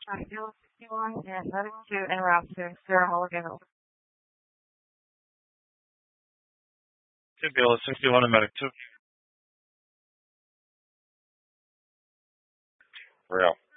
Bill 61 and heading to en route to Sarah Mulligan. 2 Bill 61 and medic 2. Real.